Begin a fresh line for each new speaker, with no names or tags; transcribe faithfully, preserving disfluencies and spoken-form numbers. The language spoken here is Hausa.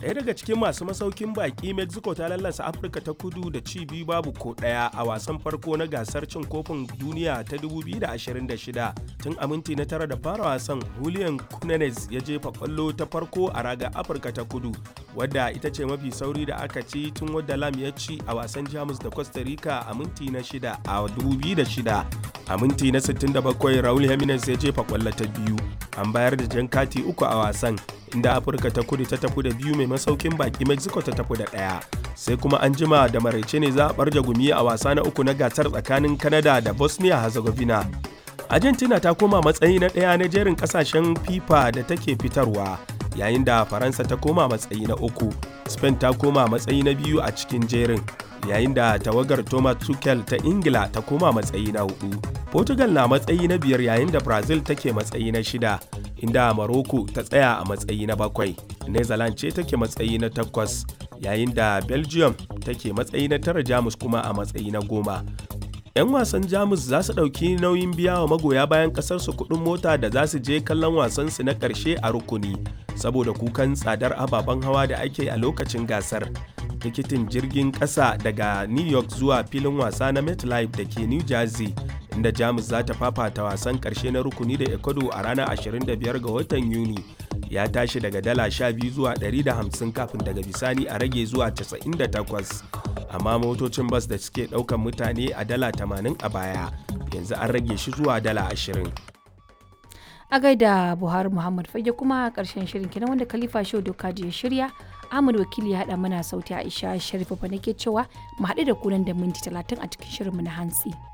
Ɗaya daga cikin masu masaukin baki Mexico ta lallasa Afirka ta Kudu da ci biyu babu ko ɗaya a wasan farko na gasar cin kofin duniya ta dubu biyu da ashirin da shida. Tun a minti na tara da fara wasan, Julian Quinones ya jefa kwallo ta farko a raga Afirka ta Kudu, wadda ita ce mafi sauri da aka ci tun wadda Lam ya ci a wasan Jamus da Costa Rica a minti na shida a dubu biyu da shida. A minti na sittin da bakwai, Raul Jimenez ya jefa kwallo ta biyu. An bayar da jan kati uku a wasan, inda Afirka ta Kudu ta tafi da biyu mai masaukin baki Mexico ta tafi da ɗaya. Sai kuma an jima da maraice ne za a barja gumi a wasa na uku na gasar tsakanin Canada da Bosnia Herzegovina. Argentina ta koma matsayi na ɗaya na jerin ƙasashen FIFA da take fitarwa, yayin da Faransa ta koma matsayi na uku. Spain ta koma matsayi na biyu a cikin jerin, yayin da tawagar Thomas Tuchel ta Ingila ta koma matsayi na hudu. Portugal na matsayi na biyar, yayin da Brazil take matsayi na shida, inda Morocco ta tsaya a matsayi na bakwai. Netherlands ce take matsayi na takwas, yayin da Belgium take matsayi na tara, Jamus kuma a matsayi na goma. 'Yan wasan Jamus za su ɗauki nauyin biya wa magoya bayan ƙasarsu kuɗin mota da za su je kallon wasansu na ƙarshe a rukuni, saboda kukan tsadar ababen hawa da ake a lokacin gasar. Tikitin jirgin ƙasa daga New York zuwa filin wasa na MetLife da ke New Jersey, inda Jamus za ta fafata wasan ƙarshe na rukuni da Ecuador a ranar ashirin da biyar ga watan Yuni, ya tashi daga dala sha biyu zuwa ɗari da hamsin kafin daga bisani a rage zuwa casa'in da takwas. Amma motocin bas da suke ɗaukan mutane a dala tamanin a baya, yanzu an rage shi zuwa dala ashirin.
A gaida Buhari Muhammad Fage kuma a ƙarshen shirin kenan wanda Khalifa Shehu Dokaji ya shirya, Ahmad Wakili ya haɗa mana sauti, Aisha Sharifa fa nake cewa mu haɗu da ku nan da minti talatin a cikin shirinmu na hantsi.